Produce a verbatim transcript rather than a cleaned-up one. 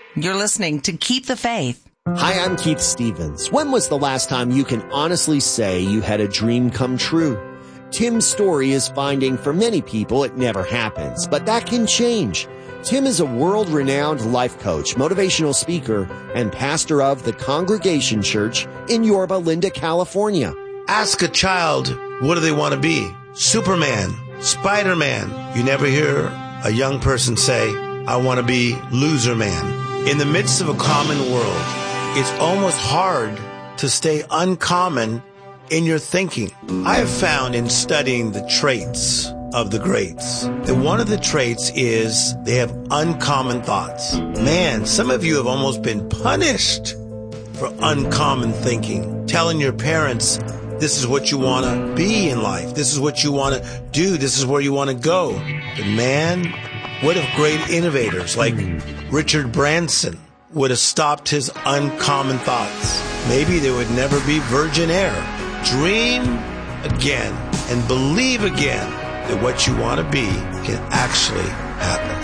You're listening to Keep the Faith. Hi, I'm Keith Stevens. When was the last time you can honestly say you had a dream come true? Tim's story is finding for many people it never happens, but that can change. Tim is a world-renowned life coach, motivational speaker, and pastor of the Congregation Church in Yorba Linda, California. Ask a child, what do they want to be? Superman, Spider-Man. You never hear a young person say, I want to be loser man. In the midst of a common world, it's almost hard to stay uncommon in your thinking. I have found in studying the traits of the greats that one of the traits is they have uncommon thoughts. Man, some of you have almost been punished for uncommon thinking, telling your parents, this is what you want to be in life. This is what you want to do. This is where you want to go. But man, what if great innovators like Richard Branson would have stopped his uncommon thoughts? Maybe there would never be Virgin Air. Dream again and believe again that what you want to be can actually happen.